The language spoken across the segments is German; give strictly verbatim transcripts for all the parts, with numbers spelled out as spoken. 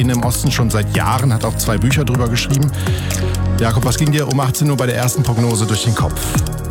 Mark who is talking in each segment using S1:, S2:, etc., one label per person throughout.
S1: Ukraine im Osten schon seit Jahren, hat auch zwei Bücher drüber geschrieben. Jakob, was ging dir um achtzehn Uhr bei der ersten Prognose durch den Kopf?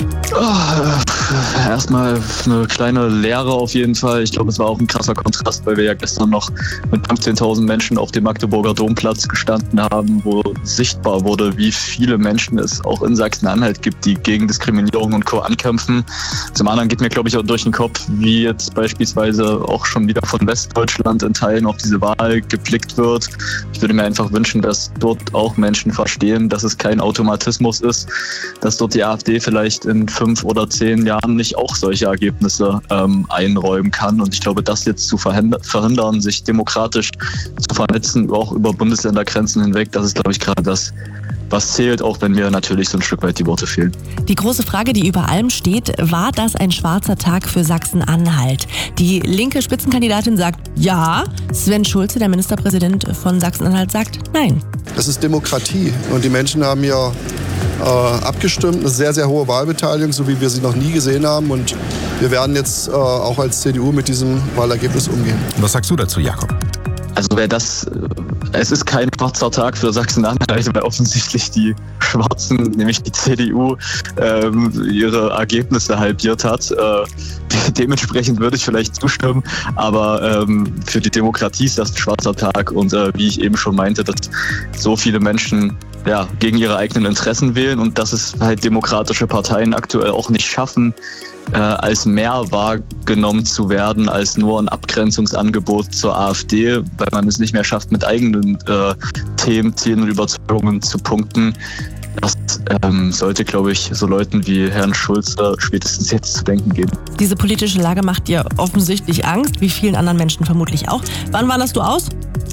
S2: Oh, erstmal eine kleine Leere auf jeden Fall. Ich glaube, es war auch ein krasser Kontrast, weil wir ja gestern noch mit fünfzehntausend Menschen auf dem Magdeburger Domplatz gestanden haben, wo sichtbar wurde, wie viele Menschen es auch in Sachsen-Anhalt gibt, die gegen Diskriminierung und Co. ankämpfen. Zum anderen geht mir, glaube ich, auch durch den Kopf, wie jetzt beispielsweise auch schon wieder von Westdeutschland in Teilen auf diese Wahl geblickt wird. Ich würde mir einfach wünschen, dass dort auch Menschen verstehen, dass es kein Automatismus ist, dass dort die AfD vielleicht in fünf oder zehn Jahren nicht auch solche Ergebnisse ähm, einräumen kann. Und ich glaube, das jetzt zu verhindern, sich demokratisch zu vernetzen, auch über Bundesländergrenzen hinweg, das ist, glaube ich, gerade das, was zählt, auch wenn mir natürlich so ein Stück weit die Worte fehlen.
S3: Die große Frage, die über allem steht, war das ein schwarzer Tag für Sachsen-Anhalt? Die linke Spitzenkandidatin sagt ja, Sven Schulze, der Ministerpräsident von Sachsen-Anhalt, sagt nein.
S4: Das ist Demokratie und die Menschen haben ja äh, abgestimmt, eine sehr, sehr hohe Wahlbeteiligung, so wie wir sie noch nie gesehen haben, und wir werden jetzt äh, auch als C D U mit diesem Wahlergebnis umgehen.
S1: Was sagst du dazu, Jakob?
S2: Also wer das, es ist kein schwarzer Tag für Sachsen-Anhalt, weil offensichtlich die Schwarzen, nämlich die C D U, ähm, ihre Ergebnisse halbiert hat. Äh, dementsprechend würde ich vielleicht zustimmen, aber ähm, für die Demokratie ist das ein schwarzer Tag und äh, wie ich eben schon meinte, dass so viele Menschen ja, gegen ihre eigenen Interessen wählen und dass es halt demokratische Parteien aktuell auch nicht schaffen, äh, als mehr wahrgenommen zu werden als nur ein Abgrenzungsangebot zur AfD, weil man es nicht mehr schafft, mit eigenen äh, Themen, Zielen und Überzeugungen zu punkten. Das ähm, sollte, glaube ich, so Leuten wie Herrn Schulze spätestens jetzt zu denken geben.
S3: Diese politische Lage macht dir offensichtlich Angst, wie vielen anderen Menschen vermutlich auch. Wann wanderst du aus?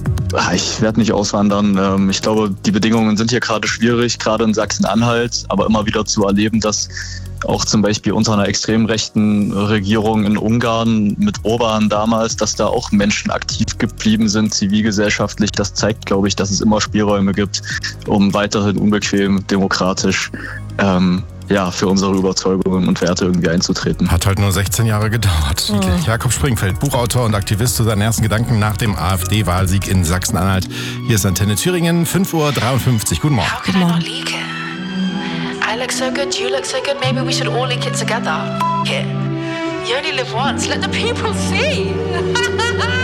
S2: Ich werde nicht auswandern. Ich glaube, die Bedingungen sind hier gerade schwierig, gerade in Sachsen-Anhalt, aber immer wieder zu erleben, dass auch zum Beispiel unter einer extrem rechten Regierung in Ungarn mit Orban damals, dass da auch Menschen aktiv geblieben sind, zivilgesellschaftlich. Das zeigt, glaube ich, dass es immer Spielräume gibt, um weiterhin unbequem, demokratisch ähm, ja, für unsere Überzeugungen und Werte irgendwie einzutreten.
S1: Hat halt nur sechzehn Jahre gedauert. Oh. Jakob Springfeld, Buchautor und Aktivist, zu seinen ersten Gedanken nach dem AfD-Wahlsieg in Sachsen-Anhalt. Hier ist Antenne Thüringen, fünf Uhr dreiundfünfzig. Guten Morgen.
S5: How can I not leak it? I look so good, you look so good, maybe we should all leak it together. F- it. You only live once, let the people see.